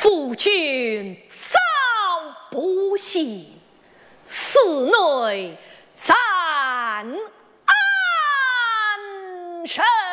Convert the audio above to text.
夫君早不行，寺内暂安身。